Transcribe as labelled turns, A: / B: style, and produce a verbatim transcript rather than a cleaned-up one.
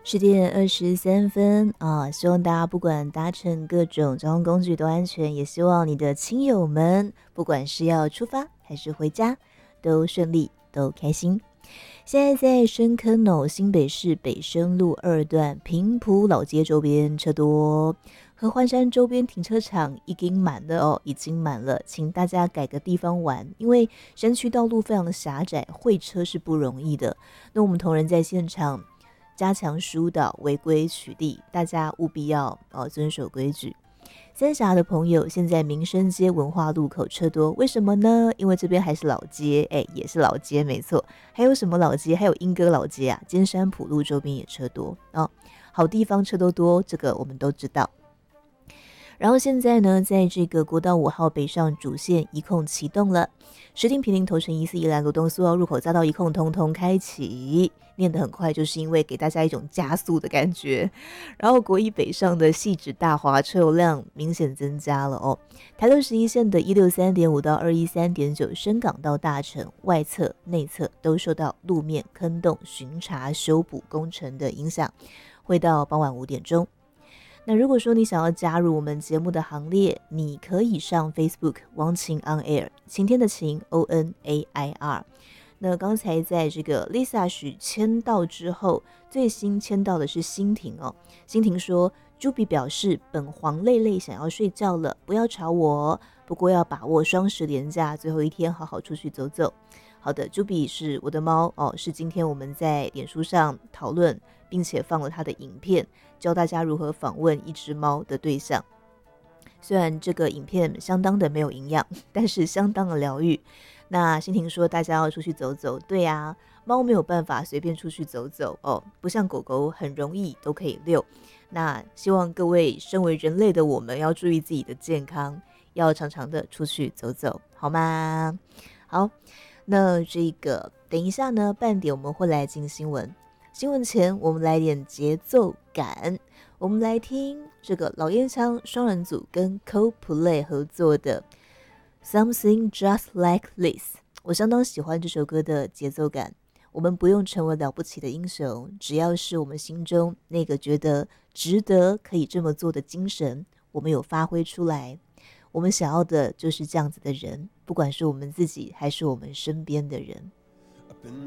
A: 十点二十三分啊！希望大家不管搭乘各种交通工具都安全，也希望你的亲友们，不管是要出发还是回家，都顺利，都开心。现在在深坑哦，新北市北深路二段平埔老街周边车多，合欢山周边停车场已经满了哦，已经满了，请大家改个地方玩，因为山区道路非常的狭窄，会车是不容易的。那我们同仁在现场加强疏导，违规取缔，大家务必要呃遵守规矩。三峡的朋友，现在民生街文化路口车多，为什么呢？因为这边还是老街，哎，也是老街，没错。还有什么老街？还有莺歌老街啊，尖山埔路周边也车多哦。好地方车都多，这个我们都知道。然后现在呢，在这个国道五号北上主线一控启动了，石碇、坪林、头城、宜四、宜兰、罗东、苏澳入口匝道一控通通开启，念得很快，就是因为给大家一种加速的感觉。然后国一北上的汐止大华车流量明显增加了哦。台六十一线的一六三点五到二一三点九，深港到大城外侧、内侧都受到路面坑洞巡查修补工程的影响，会到傍晚五点钟。那如果说你想要加入我们节目的行列，你可以上 Facebook 王晴 On Air， 晴天的晴 O N A I R。 那刚才在这个 Lisa 许签到之后，最新签到的是欣婷哦。欣婷说，朱比表示本黄累累想要睡觉了，不要吵我，不过要把握双十连假最后一天，好好出去走走。好的，朱比是我的猫哦，是今天我们在脸书上讨论并且放了他的影片，教大家如何访问一只猫的对象。虽然这个影片相当的没有营养，但是相当的疗愈。那欣婷说大家要出去走走，对啊，猫没有办法随便出去走走哦，不像狗狗很容易都可以遛。那希望各位身为人类的我们要注意自己的健康，要常常的出去走走，好吗？好，那这个等一下呢，半点我们会来进新闻。新闻前我们来点节奏感，我们来听这个老烟枪双人组跟 Coldplay 合作的 Something Just Like This。 我相当喜欢这首歌的节奏感。我们不用成为了不起的英雄，只要是我们心中那个觉得值得可以这么做的精神，我们有发挥出来，我们想要的就是这样子的人，不管是我们自己还是我们身边的人。